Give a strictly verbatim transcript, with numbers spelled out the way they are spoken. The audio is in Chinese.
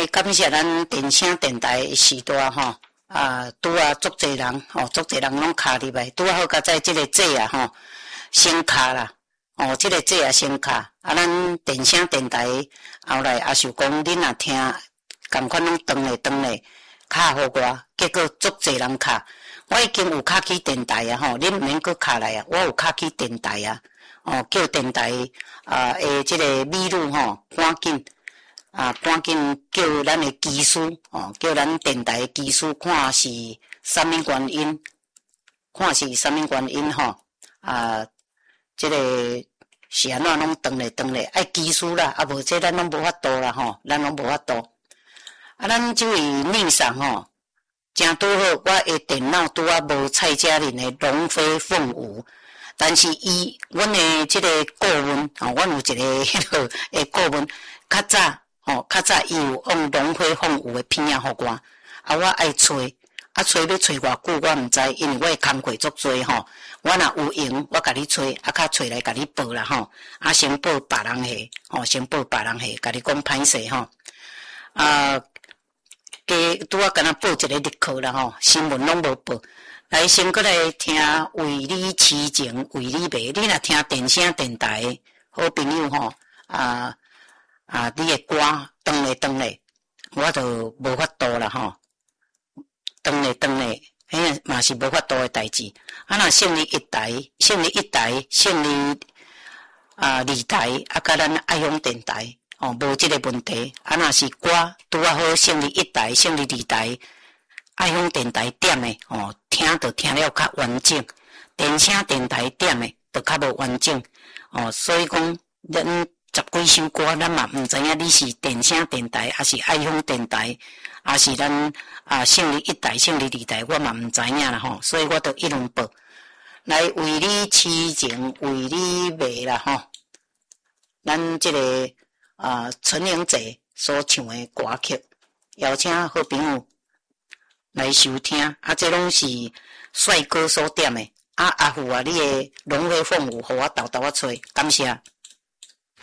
感谢咱电声电台的时代吼，啊，拄啊足侪人吼，足侪人拢卡入来，拄好甲在即个节啊吼，先卡啦，哦，即、这个节啊先卡，啊，咱电声电台后来也想讲恁若听，共款拢转来转来卡互我，结果足侪人卡，我已经有卡去电台啊吼，恁毋免搁卡来啊，我有卡去电台啊，哦，叫电台啊诶，即个美女吼，赶紧。啊，赶紧叫咱的技师哦，叫咱电台技师看是啥物原因，看是啥物原因吼啊，即、这个是安怎拢转来转来，爱技师啦，啊无这咱拢无法度啦吼，咱拢无法度。啊，咱即位女上吼，正拄好，我的电脑拄啊无蔡佳玲的龙飞凤舞，但是伊，阮的即个顾问吼，阮有一个迄个诶顾问，较早。哦，较早伊有用龙飞凤舞的片仔互我，啊，我爱找，啊，找要找偌久我毋知，因为我的工课足多吼，我若有闲，我甲你找，啊，较找来甲你报啦吼，啊，先报别人下，吼，先报别人下，甲你讲歹势吼，啊，加拄啊，敢若报一个日课啦吼，新闻拢无报，来先过来听为你痴情为你迷，你若听电声电台，好朋友吼，啊。啊，你的歌转来转来，我就无法度啦吼，转来转来，迄嘛是无法度的代志。啊，若胜利一台，胜利一台，胜利啊二台，啊，甲咱爱用电台，哦，无即个问题。啊，若是歌拄啊好，胜利一台，胜利二台，爱用电台点的，哦，听着听了较完整，电声电台点的，就较无完整，哦，所以讲咱。十几首歌，咱嘛毋知影你是电声电台，还是爱用电台，还是咱啊胜利一台、胜利二台，我嘛毋知影啦吼，所以我就一轮报来为你痴情，为你迷啦吼。咱即、这个啊陈玲姐所唱的歌曲，邀请好朋友来收听，啊，这拢是帅哥所点的，啊阿虎啊，你的龙飞凤舞，互我豆豆啊吹，感谢。